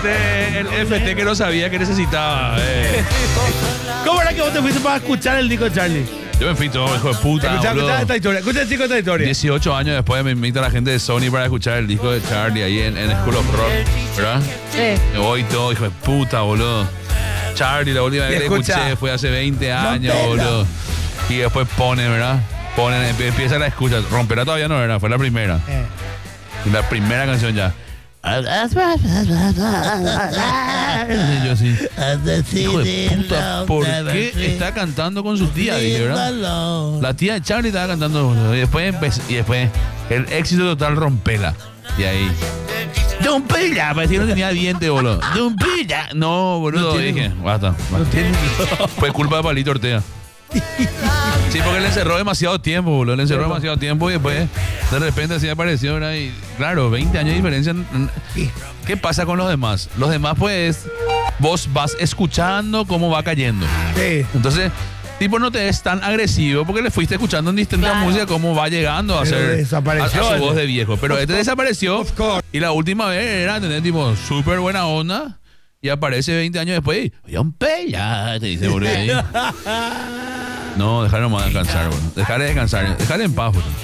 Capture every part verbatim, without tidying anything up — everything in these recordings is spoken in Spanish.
de el F T que no sabía que necesitaba. Eh. ¿Cómo era que vos te fuiste para escuchar el disco de Charlie? Yo me fui todo, hijo de puta. Escucha, boludo. escucha esta historia. Escucha, chico, esta historia. dieciocho años después me invita la gente de Sony para escuchar el disco de Charlie ahí en, en School of Rock, ¿verdad? Sí. Me voy todo, hijo de puta, boludo. Charlie, la última vez que le escucha. escuché fue hace veinte años, Rompela. boludo. Y después pone, ¿verdad? Ponen, empie- empieza la escucha. Romperá todavía no era, fue la primera. Eh. La primera canción ya. Y yo así, hijo de puta, ¿por qué está cantando con su tía? Dije, ¿verdad? La tía de Charlie estaba cantando, boludo. Y después empecé, y después el éxito total, Rompela. Y ahí. Rompela, parecía que no tenía diente, boludo. Rompela. No, boludo. No tiene- dije, basta. No tiene- Fue culpa de Palito Ortega. Sí, porque le encerró demasiado tiempo, boludo. Le encerró demasiado tiempo y después de repente así apareció, ¿verdad? Y claro, veinte años de diferencia. ¿Qué pasa con los demás? Los demás, pues, vos vas escuchando cómo va cayendo. Sí. Entonces, tipo, no te es tan agresivo porque le fuiste escuchando en distintas Claro. músicas cómo va llegando a Pero ser a, a desapareció, su ¿eh? voz de viejo. Pero este desapareció Of course. y la última vez era tener tipo súper buena onda y aparece veinte años después y un pella, te dice, boludo. ahí. No, dejar nomás descansar, boludo. Dejar de descansar, dejar en paz, boludo.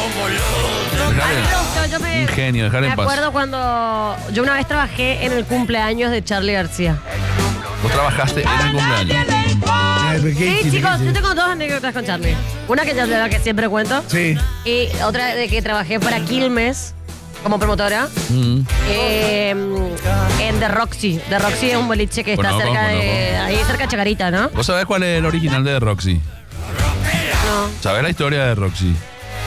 A mí me gustó, yo me, Un genio, dejar me en paz. acuerdo cuando yo una vez trabajé en el cumpleaños de Charlie García. Vos trabajaste en el cumpleaños. Eh, ¿qué Sí, hiciste? chicos, yo tengo dos anécdotas con Charlie. Una que ya la que siempre cuento. Sí. Y otra de que trabajé para Quilmes como promotora. Mm. eh, en The Roxy. The Roxy es un boliche que está Conozco, cerca de. conozco. Ahí cerca de Chacarita, ¿no? ¿Vos sabés cuál es el original de Roxy? No. ¿Sabés la historia de Roxy?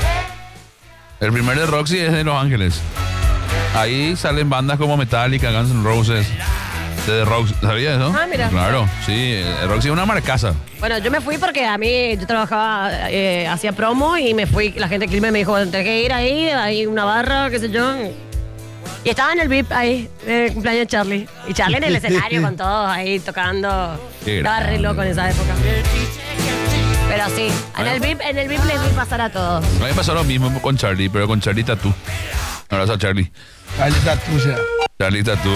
El primer de Roxy es de Los Ángeles. Ahí salen bandas como Metallica, Guns N' Roses. De The Roxy, ¿sabías eso? Ah, mira. Claro, sí. eh, Roxy es una marcaza. Bueno, yo me fui porque a mí, yo trabajaba, eh, hacía promo y me fui, la gente de Quilmes me dijo, tenés que ir ahí, hay una barra, qué sé yo. Y estaba en el V I P ahí, el cumpleaños de Charlie. Y Charlie en el escenario con todos ahí tocando. Qué Estaba re grande. loco en esa época. Pero sí, en el V I P, en el V I P les vi pasar a todos. A mí me pasó lo mismo con Charlie, pero con Charlie Tatú. Abrazo a Charlie. Ahí está tuya. Charlie Tatú.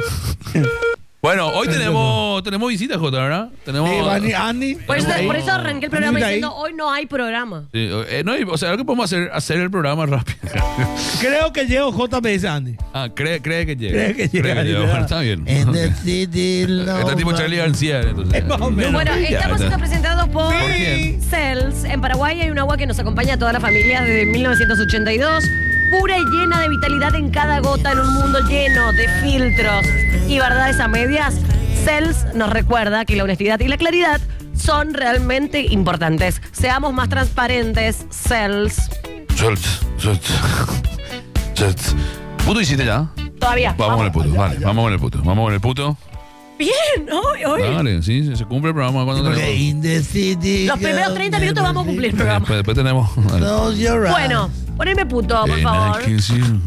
Bueno, hoy tenemos, tenemos visitas, Jota, ¿verdad? Tenemos. Sí, Vani, Andy. Por eso, Ahí. por eso arranqué el programa Anita ahí. diciendo, hoy no hay programa. Sí, eh, no, y- o sea, lo que podemos hacer, hacer el programa rápido. Creo que llego J, me dice Andy. Ah, cree, cree que llega. Cree que llega, llega. ¿verdad? Bueno, está bien. In the city, Está tipo Charlie García, entonces. Es más o menos. Bueno, estamos siendo presentados por ¿Por quién? Cells. En Paraguay hay un agua que nos acompaña a todas las familias desde mil novecientos ochenta y dos. Pura y llena de vitalidad en cada gota en un mundo lleno de filtros y verdades a medias. Cells nos recuerda que la honestidad y la claridad son realmente importantes. Seamos más transparentes, Cells. Suelt, suelt. Suelt. ¿Puto hiciste ya? Todavía. Vamos con el puto, vale, vamos con el puto. Vamos con el puto. Bien, hoy, hoy. Dale, sí, se- se cumple el programa cuando tenemos. In the city. Los primeros treinta minutos vamos a cumplir el programa. Después, después tenemos. dale. Close your eyes. Bueno, poneme puto, por And I favor. kiss you.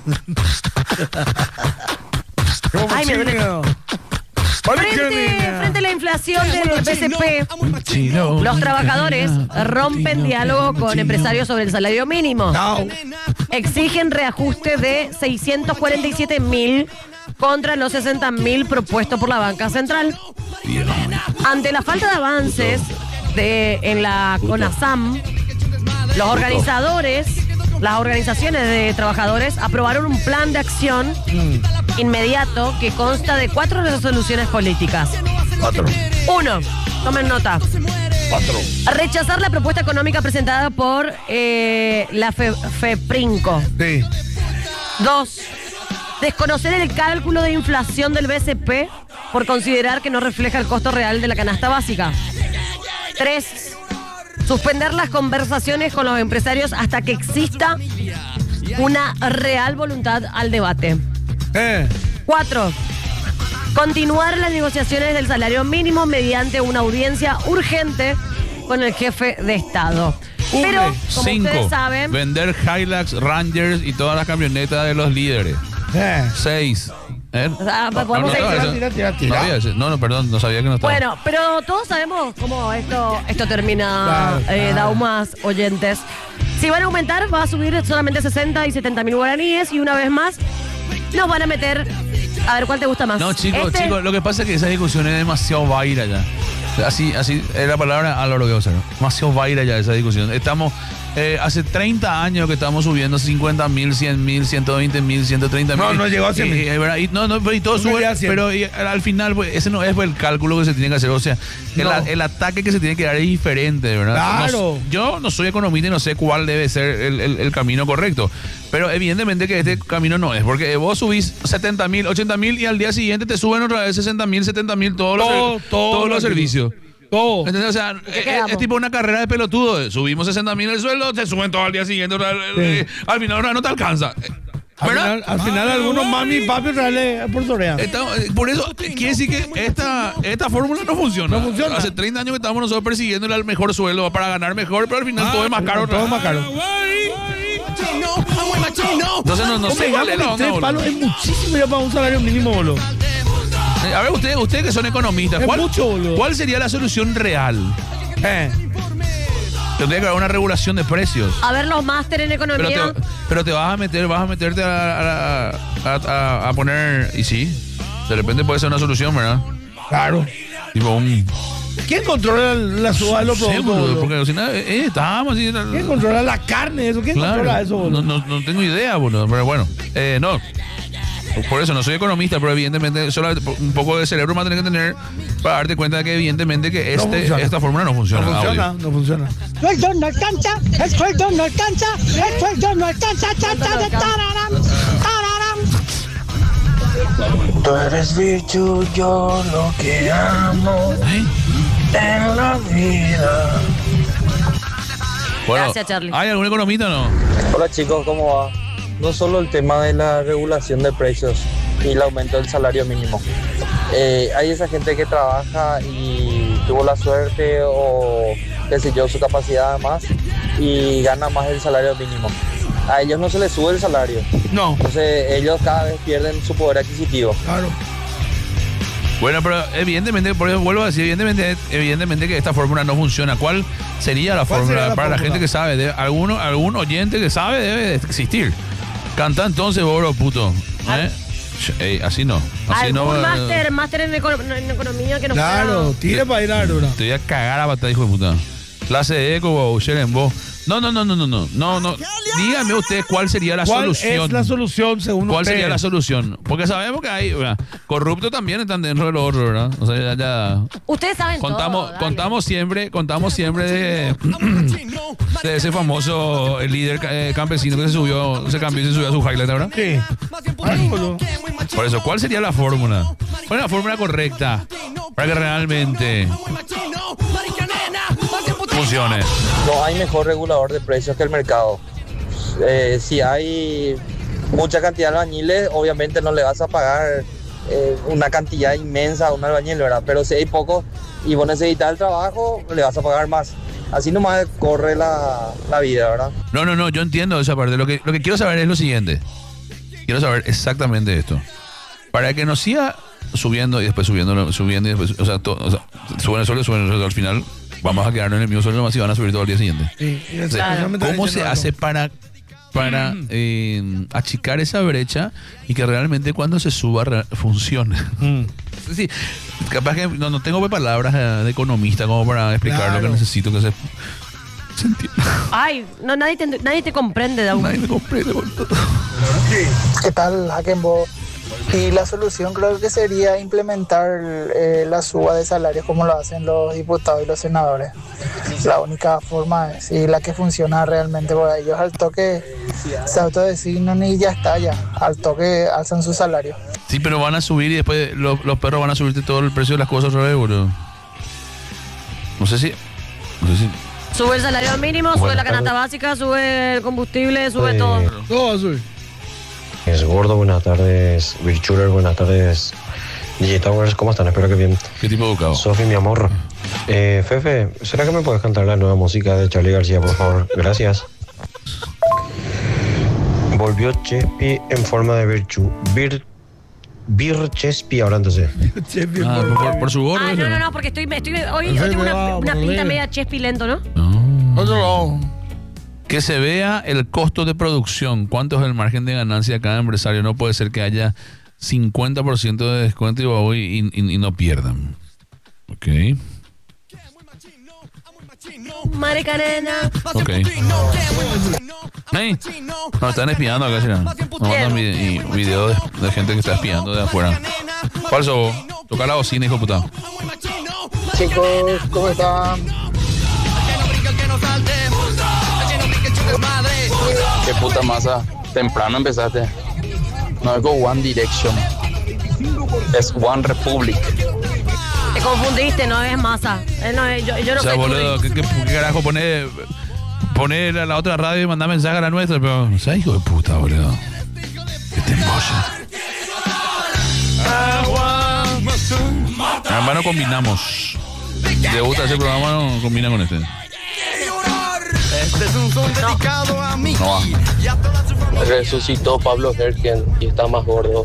Ay, me duele. Frente, frente a la inflación del B C P, Chino. los trabajadores rompen diálogo con empresarios sobre el salario mínimo. No. Exigen reajuste de seiscientos cuarenta y siete mil contra los sesenta mil propuestos por la banca central. Ante la falta de avances de, en la CONASAM, los organizadores, las organizaciones de trabajadores aprobaron un plan de acción inmediato que consta de cuatro resoluciones políticas. Cuatro. Uno, tomen nota. Cuatro. Rechazar la propuesta económica presentada por eh, la Fe- FEPRINCO. Sí. Dos, desconocer el cálculo de inflación del B C P por considerar que no refleja el costo real de la canasta básica. Tres, suspender las conversaciones con los empresarios hasta que exista una real voluntad al debate. Eh. Cuatro, continuar las negociaciones del salario mínimo mediante una audiencia urgente con el jefe de Estado. Pero, como Cinco. ustedes saben, Vender Hilux, Rangers y todas las camionetas de los líderes. Eh. Seis. ¿Eh? Ah, podemos no, seguir. no, Tira, tira, no, tira. sabía ese. No, no, perdón, no sabía que no estaba. bueno, pero todos sabemos cómo esto, esto termina, Claro, eh, claro. Daumas, oyentes. Si van a aumentar, va a subir solamente sesenta y setenta mil guaraníes y una vez más nos van a meter A ver, ¿cuál te gusta más? No, chicos, ¿Este? chicos, lo que pasa es que esa discusión es demasiado vaira ya. Así, así, es la palabra a lo que voy a usar. Demasiado vaira ya esa discusión. Estamos, eh, hace treinta años que estamos subiendo cincuenta mil, cien mil, ciento veinte mil, ciento treinta mil. No, no llegó a cien mil. Eh, eh, y, no, no, y todo No sube, llega a cien. pero y, al final, pues, ese no es pues, el cálculo que se tiene que hacer. O sea, el, No. el ataque que se tiene que dar es diferente, ¿verdad? Claro. No, yo no soy economista y no sé cuál debe ser el, el, el camino correcto. Pero evidentemente que este camino no es, porque vos subís setenta mil, ochenta mil y al día siguiente te suben otra vez sesenta mil, setenta mil todos los, Todo, ser- todo todos los lo- servicios. Todo. ¿Entendés? O sea, es, quedamos? es tipo una carrera de pelotudo. Subimos sesenta mil el sueldo, te suben todo al día siguiente. otra vez, eh, Al final otra vez no te alcanza. Al ¿Verdad? final, al final algunos mami y papi reales por Sorea. Estamos- eh, por eso quiere decir que esta, esta fórmula no funciona. No funciona. Hace treinta años que estamos nosotros persiguiéndole al mejor sueldo para ganar mejor, pero al final todo es más caro. otra Todo vez. más caro. Entonces no, no sé cuál es la onda, tres boludo. palos es muchísimo ya para un salario mínimo, boludo. Eh, A ver, ustedes, ustedes que son economistas, Es ¿cuál, mucho, boludo. ¿cuál sería la solución real? Eh. Tendría que haber una regulación de precios. A ver, los máster en Pero economía. te, pero te vas a meter, vas a meterte a, a, a- a- a poner. Y sí, de repente puede ser una solución, ¿verdad? Claro. Tipo un. ¿Quién controla la suba de los Sí, productos, boludo, boludo? porque si no, eh, eh, estábamos así. ¿Quién controla la carne? ¿Eso? ¿Quién Claro, controla eso, boludo? no, no, no tengo idea, boludo, pero bueno, eh, no. Por eso no soy economista, pero evidentemente solo un poco de cerebro más tener que tener para darte cuenta de que evidentemente que No este, funciona. esta fórmula no funciona. No funciona, audio. no funciona. Sueldo no alcanza, el sueldo no alcanza, el sueldo no alcanza, cha, cha, de tararam, tararam. Tú eres bicho, yo lo que amo ¿Eh? en la vida. Bueno, Gracias, Charlie. ¿hay algún economista o no? Hola chicos, ¿cómo va? No solo el tema de la regulación de precios y el aumento del salario mínimo. Eh, hay esa gente que trabaja y tuvo la suerte o qué sé yo, su capacidad más y gana más del salario mínimo. A ellos no se les sube el salario. No, Entonces ellos cada vez pierden su poder adquisitivo. claro. Bueno, pero evidentemente, por eso vuelvo a decir, evidentemente, evidentemente que esta fórmula no funciona. ¿Cuál sería la ¿Cuál fórmula sería la para la fórmula? gente que sabe? De, alguno, algún oyente que sabe debe de existir. Canta entonces, boro puto. ¿Eh? Sh- ey, así no. Así ¿Algún no. eh, máster, máster en, econo- en economía que nos Claro, pueda- tire para ir a Arura. Te voy a cagar a batalla, hijo de puta. Clase de eco, Boucher en vos. No, no, no, no, no, no. No, no. Dígame usted cuál sería la ¿Cuál solución. es la solución según ¿Cuál usted? sería la solución? Porque sabemos que hay ¿verdad? Corruptos también están dentro de los otros, ¿verdad? O sea, ya, ya Ustedes saben contamos, todo. dale. contamos siempre, contamos siempre de, de ese famoso eh, líder eh, campesino que se subió, se cambió y se subió a su highlight, ¿verdad? Sí. Ay, boludo. Por eso, ¿cuál sería la fórmula? ¿Cuál es la fórmula correcta para que realmente funcione? No hay mejor regulador de precios que el mercado. Eh, si hay mucha cantidad de albañiles, obviamente no le vas a pagar eh, una cantidad inmensa a un albañil, ¿verdad? Pero si hay pocos y vos necesitas el trabajo, le vas a pagar más. Así nomás corre la, la vida, ¿verdad? No, no, no, yo entiendo esa parte. Lo que, lo que quiero saber es lo siguiente. Quiero saber exactamente esto. Para que nos siga subiendo y después subiendo, subiendo y después, o sea, to- o sea suben el sueldo, suben el sueldo. Al final vamos a quedarnos en el mismo sueldo más y van a subir todo el día siguiente. Sí, y O eso- sea, eso me está ¿cómo se diciendo hace algo. para, para eh, achicar esa brecha y que realmente cuando se suba re- funcione? Mm. Sí, capaz que no, no tengo pues palabras eh, de economista como para explicar lo Claro. que necesito que se, se entienda. Ay, no, nadie te, nadie te comprende, Daú. Nadie me comprende, boludo. ¿Qué tal, Hackenbo? Y la solución creo que sería implementar eh, la suba de salarios como lo hacen los diputados y los senadores. La única forma es, y la que funciona realmente, porque ellos al toque se autodesignan y ya está, ya. Al toque alzan su salario. Sí, pero van a subir y después los, los perros van a subirte todo el precio de las cosas otra vez, boludo. No sé si... No sé si... Sube el salario mínimo, sube Buenas la canasta tardes. básica, sube el combustible, sube Eh, todo. Todo azul. Es Gordo, buenas tardes. Virtuler, buenas tardes. D J Towers, ¿cómo están? Espero que bien. ¿Qué tipo de educado? Sofi, mi amor. Eh, Fefe, ¿será que me puedes cantar la nueva música de Charlie García, por favor? Gracias. Volvió Chespi en forma de Virchu. Bir, Bir Chespi, ahora entonces. Che, bien Ah, por- por, por su gorro. Ah, eso, no, no, no, porque estoy, me estoy hoy, hoy Ese tengo una, va, una por pinta leer. media chespi lento, ¿no? No. Otro lado. Que se vea el costo de producción. ¿Cuánto es el margen de ganancia de cada empresario? No puede ser que haya cincuenta por ciento de descuento y, voy y, y, y no pierdan. Ok. Maricarena. Ok. Hey, nos están espiando acá, ¿sí? Nos mandan vi- videos de, de gente que está espiando de afuera. Falso, toca la bocina, hijo de puta. Chicos, ¿cómo están? Qué puta masa. Temprano empezaste. No es con One Direction. Es One Republic. Te confundiste, no es masa. Eh, no, es- yo, yo no O sea, soy boludo, Turi. ¿qué, qué, qué carajo pone, pone la, la otra radio y mandar mensaje a la nuestra? Pero, o sea, hijo de puta, boludo. Que te embolla. Hermano, combinamos. Si le gusta ese programa, no combina con este. Este es un son dedicado a mí. No va. Resucitó Pablo Hergen y está más gordo.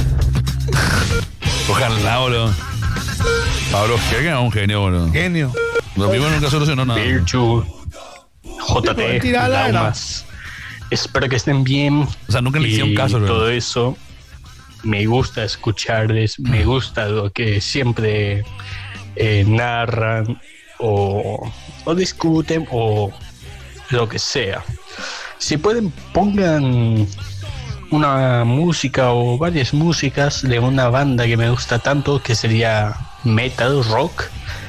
Ojalá, boludo. Pablo Hergen es un genio, boludo. Genio. Lo mismo nunca solucionó nada. Virtu, J T, Tirala, Laumas. Espero que estén bien. O sea, nunca le hicieron y caso, bro. todo eso. Me gusta escucharles, me gusta lo que siempre eh, narran o, o discuten o lo que sea. Si pueden, pongan una música o varias músicas de una banda que me gusta tanto, que sería metal rock,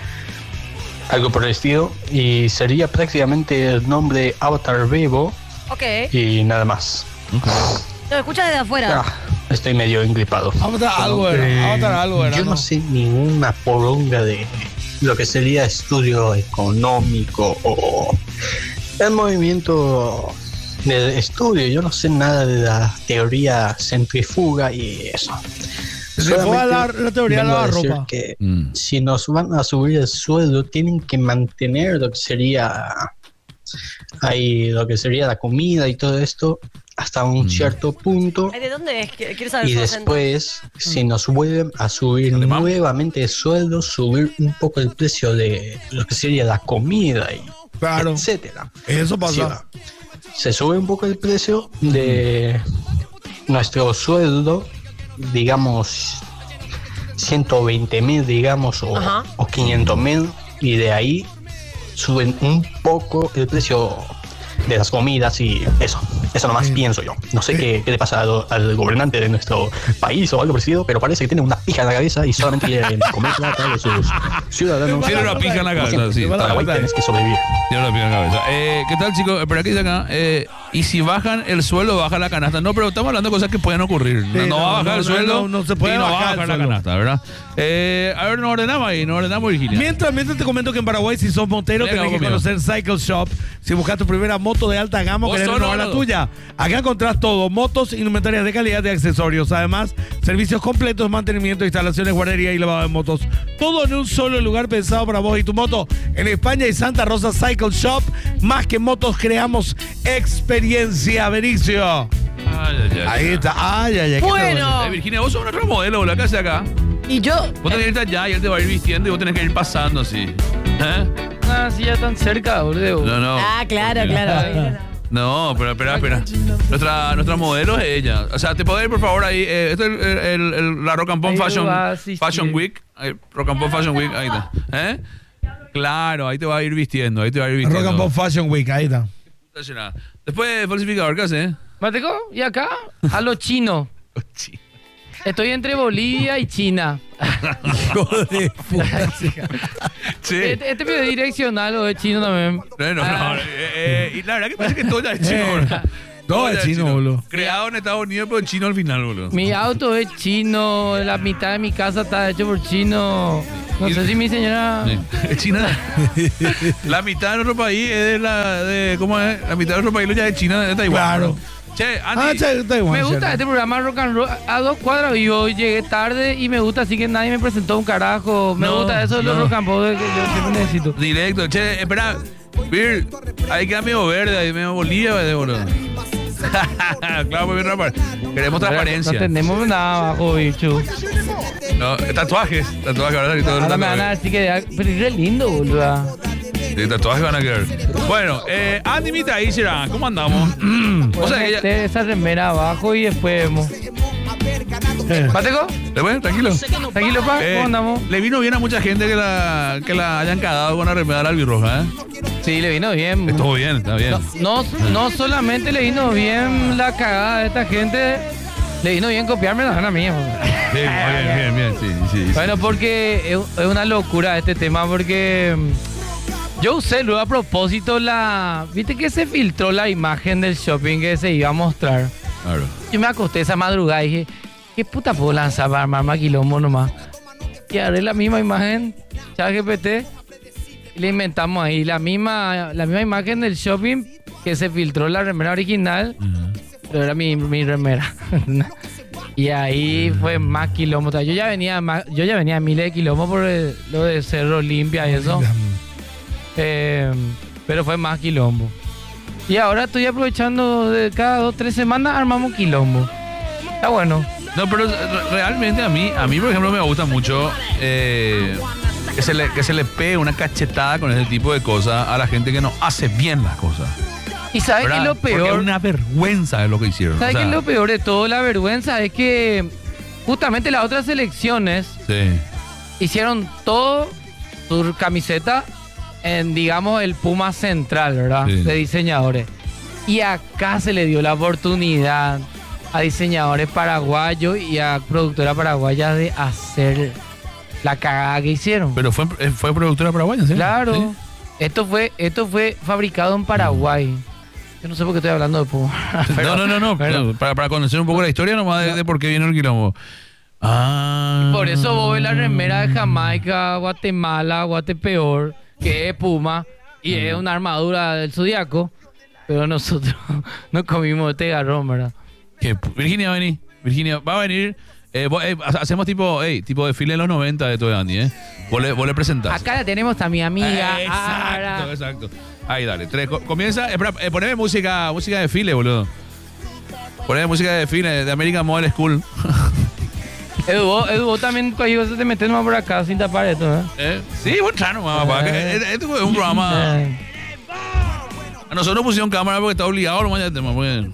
algo por el estilo, y sería prácticamente el nombre Avatar Vivo Ok. y nada más. Lo escuchas desde afuera. Ah, estoy medio engripado. Vamos a dar algo, Eh, ¿verdad? Vamos a dar algo, ¿verdad? Yo no sé ninguna poronga de lo que sería estudio económico o el movimiento del estudio. Yo no sé nada de la teoría centrifuga y eso. Se fue a la, la teoría de vengo la a decir ropa. que Mm. si nos van a subir el sueldo, tienen que mantener lo que sería ahí, lo que sería la comida y todo esto hasta un Mm. cierto punto. Ay, ¿de dónde es? Qu- Quiero saber Y su acento. después, si nos vuelven a subir ¿Alemán? nuevamente el sueldo, subir un poco el precio de lo que sería la comida y Claro. etcétera. Eso Sí, pasa. va. Se sube un poco el precio de nuestro sueldo, digamos ciento veinte mil, digamos, o, Ajá. o quinientos mil, y de ahí suben un poco el precio de las comidas y eso. Eso nomás Sí. pienso yo. No sé qué, qué le pasa al, al gobernante de nuestro país o algo parecido, pero parece que tiene una pija en la cabeza y solamente quiere comer plata de sus ciudadanos. Tiene una pija en la Como cabeza, siempre, sí. en está Paraguay bien. tienes que sobrevivir. Tiene una pija en la cabeza. Eh, ¿Qué tal, chicos? Espera que dice acá. Eh, y si bajan el sueldo, baja la canasta. No, pero estamos hablando de cosas que pueden ocurrir. No, Sí, no va a no, bajar no, el no, sueldo. no, no se puede y no va a bajar el bajar la sueldo. canasta, ¿verdad? Eh, a ver, nos ordenamos ahí, nos ordenamos, Virginia. Mientras, mientras te comento que en Paraguay, si sos montero, Venga, tenés que conmigo. conocer Cycle Shop. Si buscas tu primera moto de alta gama o Vos querés solo, renovar la boludo. tuya, acá encontrás todo: motos, indumentarias de calidad de accesorios. Además, servicios completos, mantenimiento, instalaciones, guardería y lavado de motos. Todo en un solo lugar pensado para vos y tu moto. En España y Santa Rosa Cycle Shop. Más que motos, creamos experiencia, Benicio. Ay, ay, ay, Ahí ay. está. Ay, ay, ay. qué Bueno. Eh, Virginia, vos sos nuestro modelo, boludo. ¿Qué haces acá? Y yo. Vos tenés que irte allá y él te va a ir vistiendo y vos tenés que ir pasando así. ¿Eh? Ah, sí, ya tan cerca, boludo. No, no. Ah, claro, claro. No, pero espera, espera. Nuestra, nuestra modelo es ella. O sea, ¿te puedo ir, por favor, ahí? Eh, esto es el, el- el- la Rock and Pop Ahí Fashion, va a asistir. Fashion Week. Ahí, Rock and Pop Fashion Week, ahí está. ¿Eh? Claro, ahí te va a ir vistiendo, ahí te va a ir bueno. vistiendo. Rock and Pop Fashion Week, ahí está. Después, falsificador, ¿qué haces? Eh? ¿Mateco? ¿Y acá? A lo chino. Estoy entre Bolivia y China. Hijo de puta. Sí. Este, este video es direccional o es chino también. No, no, Ah. no. eh, eh, y la verdad que parece que todo ya es chino, boludo. Todo es ya chino, boludo. Creado en Estados Unidos, pero chino al final, boludo. Mi auto es chino, la mitad de mi casa está hecho por chino. No sé si mi señora... Sí. Es China. La mitad de nuestro país es de la. De, ¿Cómo es? La mitad de nuestro país ya es China, de Taiwán. Claro. bro. Che, Andy. Ah, che, está igual, Me gusta cierto. este programa Rock and Roll. A dos cuadras vivo, llegué tarde y me gusta, así que nadie me presentó un carajo. Me No, gusta eso de los no. rock and roll que yo siempre necesito. Directo. Che, espera. Vir, ahí queda medio verde, ahí medio Bolivia, de boludo. Claro, muy bien, Rafael. Queremos transparencia. No tenemos nada abajo, bicho. No, tatuajes. Tatuajes, ¿verdad? Y todo el Ahora me van a tatuaje. decir que... Pero es re lindo, boludo. Sí, tatuajes van a quedar. Bueno, eh, Andy Mita Ishira, ¿cómo andamos? O sea, Pues ella. meter esa remera abajo y después vemos. ¿Pateco? Después, tranquilo. Tranquilo, pa. Eh, ¿Cómo andamos? Le vino bien a mucha gente que la, que la hayan cagado con la remera de la albirroja, ¿eh? Sí, le vino bien. Estuvo bien, está bien. No, no, no solamente le vino bien la cagada de esta gente, le vino bien copiarme la gana mía. Sí, bien, bien, bien, sí, sí, sí. Bueno, porque es, es una locura este tema, porque mm, yo usé luego a propósito la... ¿Viste que se filtró la imagen del shopping que se iba a mostrar? Claro. Yo me acosté esa madrugada y dije, ¿qué puta puedo lanzar para armar maquilombo nomás? Y haré la misma imagen, ChatGPT, y le inventamos ahí la misma, la misma imagen del shopping que se filtró la remera original, uh-huh. pero era mi, mi remera. Y ahí uh-huh. fue más quilombo. O sea, yo ya venía más, yo ya venía a miles de kilómetros por el, lo de Cerro Limpia y eso. Eh, pero fue más quilombo. Y ahora estoy aprovechando de cada dos o tres semanas armamos quilombo. Está bueno. No, pero realmente a mí, a mí por ejemplo, me gusta mucho eh, que, se le, que se le pegue una cachetada con ese tipo de cosas a la gente que no hace bien las cosas. ¿Y sabes qué es lo peor? Porque es una vergüenza de lo que hicieron. ¿Sabes o sea, qué es lo peor de todo? La vergüenza es que justamente las otras selecciones sí. hicieron todo su camiseta en, digamos, el Puma Central, ¿verdad? Sí. De diseñadores. Y acá se le dio la oportunidad a diseñadores paraguayos y a productoras paraguayas de hacer la cagada que hicieron. Pero fue, fue productora paraguaya, ¿sí? Claro. ¿Sí? Esto fue, esto fue fabricado en Paraguay. Mm. Yo no sé por qué estoy hablando de Puma. Pero, no, no, no, no. Para, para conocer un poco la historia nomás de, de por qué vino el quilombo. Ah. Y por eso vos ves la remera de Jamaica, Guatemala, Guatepeor, que es Puma, y es una armadura del Zodiaco, pero nosotros no comimos este garrón, ¿verdad? ¿Qué? Virginia va a venir. Virginia va a venir. Eh, vos, eh, hacemos tipo, hey, tipo desfile de los noventa de todo Andy, ¿eh? Vos le, vos le presentás. Acá la tenemos a mi amiga. Eh, exacto, Ara. Exacto. Ahí, dale. Tres, comienza. Espera, eh, poneme música, música de desfile, boludo. Poneme música de desfile de American Model School. Edu, vos, Edu, vos también cuando se te metes nomás por acá sin tapar esto, ¿eh? ¿Eh? Sí, buen chano, mamá, papá. Eh. Esto es un programa. Eh. A nosotros nos pusieron cámara porque está obligado nomás ya el tema. Pues.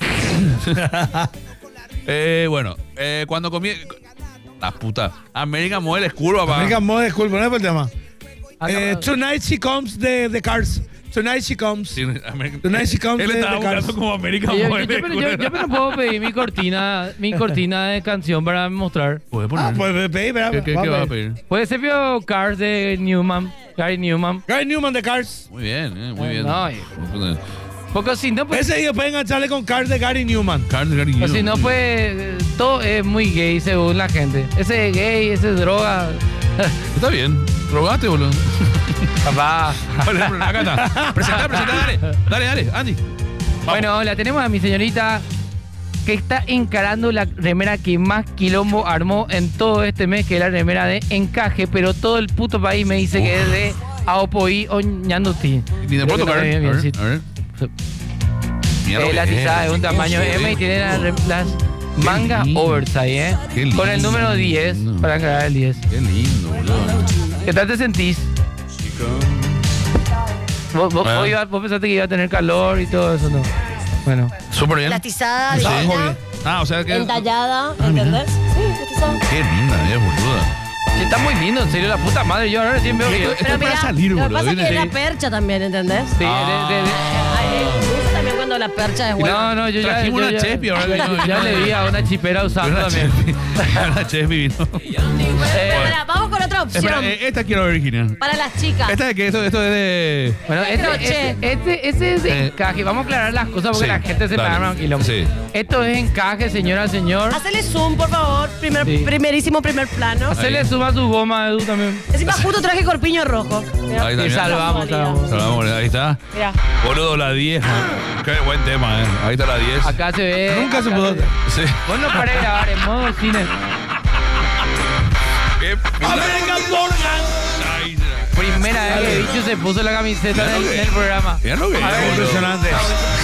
eh, bueno, eh, cuando comienza. La puta. American Model School, papá. American Model School, poneme el tema. Eh, tonight she comes de the Cars. Tonight she comes. Sí, tonight she comes. Él de estaba the Cars. buscando como American yo, Model. Yo, yo, yo, yo, yo me puedo pedir mi cortina, mi cortina de canción para mostrar. ¿Puedes poner? Ah, puedes pedir, ¿verdad? ¿Qué, qué, ¿qué va a pedir? Puede ser Pio Cars de Newman. Gary Newman. Gary Newman de Cars. Muy bien, eh, muy bien. No, porque si no, pues, ese día pueden engancharle con Cars de Gary Newman. Cars de Gary Newman. O si no, pues todo es muy gay según la gente. Ese es gay, ese es droga. Está bien. Drogate, boludo. Papá. Acá está. Presentá, presentá, dale. Dale, dale, Andy. Vamos. Bueno, la tenemos a mi señorita que está encarando la remera que más quilombo armó en todo este mes, que es la remera de Encaje, pero todo el puto país me dice Uf. que es de Aopoí o Ñandutí. Ni de puedo tocar. Bien, bien, a ver, sí. a ver. Eh, la tizada es un tamaño M y tiene la, las mangas oversize, ¿eh? Lindo, con el número diez lindo. Para encargar el diez. Qué lindo, boludo. ¿Qué tal te sentís? ¿Vos, vos, ah. vos, vos pensaste que iba a tener calor y todo eso, ¿no? Bueno. Súper bien. La tizada, sí. divina, ah, o sea que... entallada, ¿entendés? Sí, la tizada. Qué linda, es boluda. Sí, está muy lindo, en serio, la puta madre. Yo ahora recién veo que... Esto es para salir, boludo. Lo que pasa es que es la percha también, ¿entendés? Sí, ah. de, de, de. También cuando la percha es buena. No, no, yo ya... Trajimos yo, una ya, chespi ahora. Ya, ya, ya le vi a una chipera usando una también. Una chespi vino. Eh, bueno, vamos con otra opción. Espera, eh, esta quiero ver, Virginia. Para las chicas. ¿Esta de qué? Esto, esto es de... Bueno, este, este, este, este es de eh. encaje. Vamos a aclarar las cosas porque sí, la gente se me arma un quilombo. Sí. Esto es encaje, señora, señor. Hacele zoom, por favor. Primer, sí. Primerísimo primer plano. Hacele zoom a su goma, Edu, también. Encima justo traje corpiño rojo. Ahí está. Y salvamos, salvamos. Salvamos, ahí está. Mira. Boludo, la diez. Qué buen tema, eh. Ahí está la diez. Acá se ve. Nunca se pudo. Sí. Vos no paré de grabar en modo cine. ¿Qué? American Morgan. Primera vez que Bicho se puso la camiseta en el, en el programa. Ya lo que impresionante.